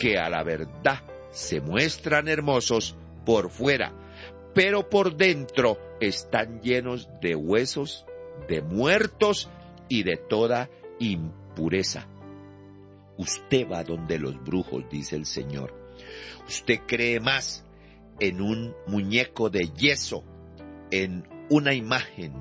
que a la verdad se muestran hermosos por fuera, pero por dentro están llenos de huesos, de muertos y de toda impureza. Usted va donde los brujos, dice el Señor. Usted cree más en un muñeco de yeso, en una imagen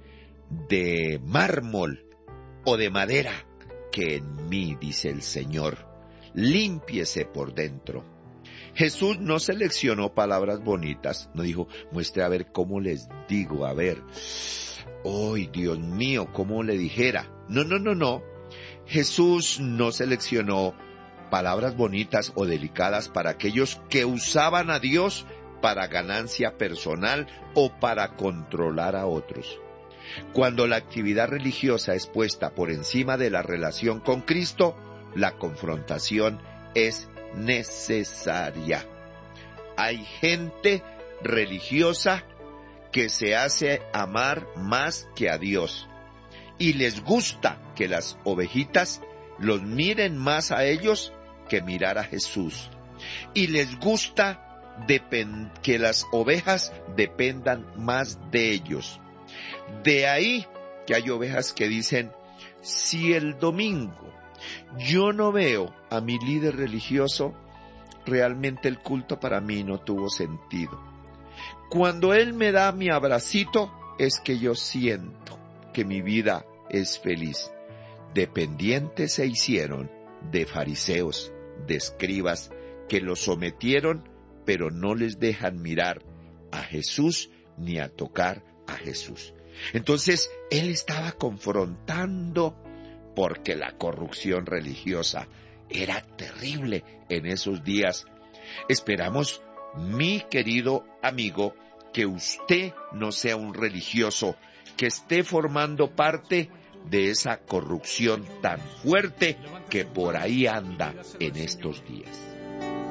de mármol o de madera, que en mí, dice el Señor. Límpiese por dentro. Jesús no seleccionó palabras bonitas, no dijo, muestre a ver cómo les digo, a ver, ¡ay, Dios mío!, cómo le dijera. No. Jesús no seleccionó palabras bonitas o delicadas para aquellos que usaban a Dios para ganancia personal o para controlar a otros. Cuando la actividad religiosa es puesta por encima de la relación con Cristo, la confrontación es necesaria. Hay gente religiosa que se hace amar más que a Dios y les gusta que las ovejitas los miren más a ellos que mirar a Jesús, y les gusta que las ovejas dependan más de ellos. De ahí que hay ovejas que dicen, si el domingo yo no veo a mi líder religioso, realmente el culto para mí no tuvo sentido. Cuando él me da mi abracito, es que yo siento que mi vida es feliz. Dependientes se hicieron de fariseos, de escribas, que los sometieron, pero no les dejan mirar a Jesús ni a tocar a Jesús. Entonces, él estaba confrontando, porque la corrupción religiosa era terrible en esos días. Esperamos, mi querido amigo, que usted no sea un religioso que esté formando parte de esa corrupción tan fuerte que por ahí anda en estos días.